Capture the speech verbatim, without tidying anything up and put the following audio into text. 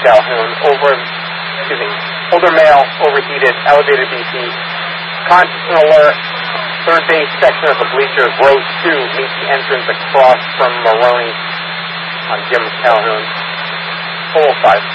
Calhoun, over, excuse me, older male, overheated, elevated B P, conscious and alert, third base section of the bleachers, row two, meet the entrance across from Maroney on Jim Calhoun. four oh five.